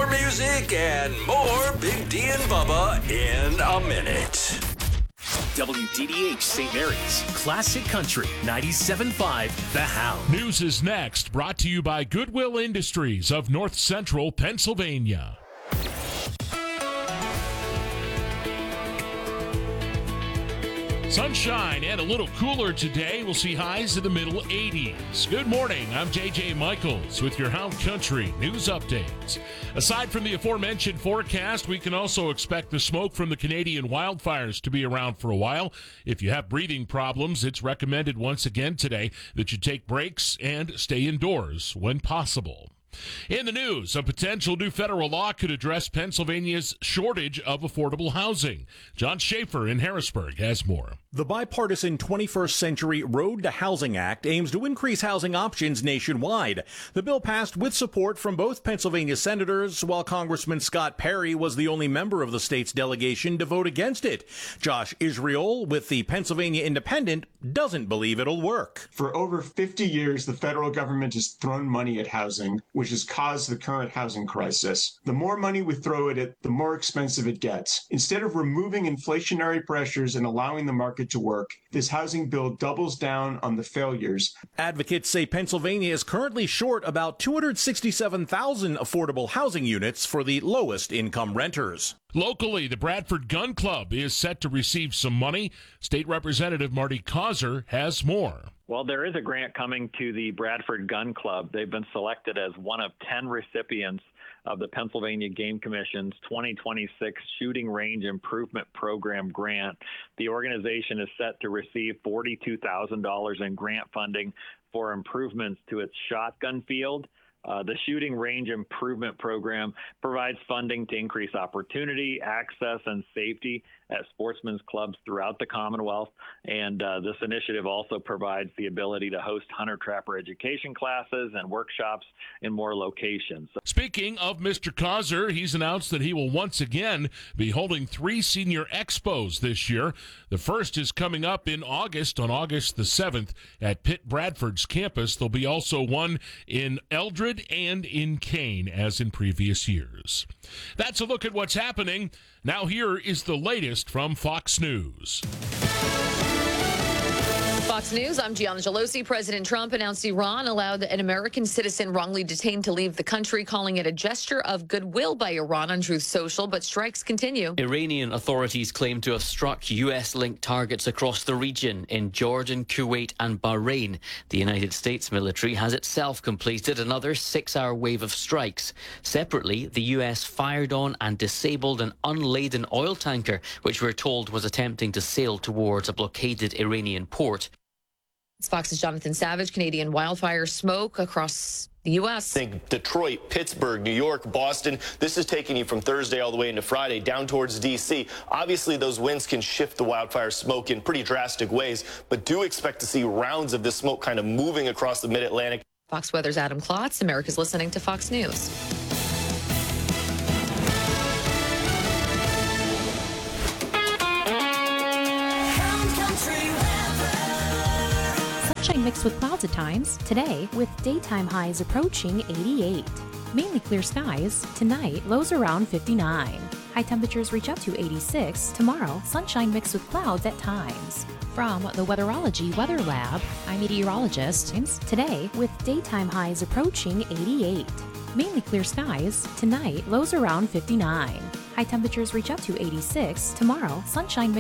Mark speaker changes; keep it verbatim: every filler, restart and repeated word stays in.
Speaker 1: More music and more Big D and Bubba in a minute.
Speaker 2: W D D H Saint Mary's, Classic Country, ninety-seven point five, The Hound.
Speaker 3: News is next, brought to you by Goodwill Industries of North Central Pennsylvania. Sunshine and a little cooler today. We'll see highs in the middle eighties. Good morning. I'm J J Michaels with your Hound Country news updates. Aside from the aforementioned forecast, we can also expect the smoke from the Canadian wildfires to be around for a while. If you have breathing problems, it's recommended once again today that you take breaks and stay indoors when possible. In the news, a potential new federal law could address Pennsylvania's shortage of affordable housing. John Schaefer in Harrisburg has more.
Speaker 4: The bipartisan twenty-first Century Road to Housing Act aims to increase housing options nationwide. The bill passed with support from both Pennsylvania senators, while Congressman Scott Perry was the only member of the state's delegation to vote against it. Josh Israel with the Pennsylvania Independent doesn't believe it'll work.
Speaker 5: For over fifty years, the federal government has thrown money at housing, which has caused the current housing crisis. The more money we throw at it, the more expensive it gets. Instead of removing inflationary pressures and allowing the market to work, this housing bill doubles down on the failures.
Speaker 4: Advocates say Pennsylvania is currently short about two hundred sixty-seven thousand affordable housing units for the lowest income renters.
Speaker 3: Locally, the Bradford Gun Club is set to receive some money. State Representative Marty Causer has more.
Speaker 6: Well, there is a grant coming to the Bradford Gun Club. They've been selected as one of ten recipients of the Pennsylvania Game Commission's twenty twenty-six Shooting Range Improvement Program grant. The organization is set to receive forty-two thousand dollars in grant funding for improvements to its shotgun field. Uh, the Shooting Range Improvement Program provides funding to increase opportunity, access, and safety at sportsmen's clubs throughout the Commonwealth. And uh, this initiative also provides the ability to host hunter-trapper education classes and workshops in more locations.
Speaker 3: Speaking of Mister Causer, he's announced that he will once again be holding three senior expos this year. The first is coming up in August, on August the seventh, at Pitt Bradford's campus. There'll be also one in Eldred and in Kane, as in previous years. That's a look at what's happening. Now here is the latest from Fox News.
Speaker 7: Fox News, I'm Gianna Gelosi. President Trump announced Iran allowed an American citizen wrongly detained to leave the country, calling it a gesture of goodwill by Iran on Truth Social, but strikes continue.
Speaker 8: Iranian authorities claim to have struck U S-linked targets across the region in Jordan, Kuwait and Bahrain. The United States military has itself completed another six-hour wave of strikes. Separately, the U S fired on and disabled an unladen oil tanker, which we're told was attempting to sail towards a blockaded Iranian port.
Speaker 7: It's Fox's Jonathan Savage. Canadian wildfire smoke across the U S.
Speaker 9: Think Detroit, Pittsburgh, New York, Boston. This is taking you from Thursday all the way into Friday down towards D C. Obviously, those winds can shift the wildfire smoke in pretty drastic ways, but do expect to see rounds of this smoke kind of moving across the mid-Atlantic.
Speaker 7: Fox Weather's Adam Klotz. America's listening to Fox News.
Speaker 10: Sunshine mixed with clouds at times today, with daytime highs approaching eighty-eight. Mainly clear skies tonight, lows around fifty-nine. High temperatures reach up to eighty-six. Tomorrow, sunshine mixed with clouds at times. From the Weatherology Weather Lab, I'm meteorologist. Today, with daytime highs approaching eighty-eight. Mainly clear skies tonight, lows around fifty-nine. High temperatures reach up to eighty-six. Tomorrow, sunshine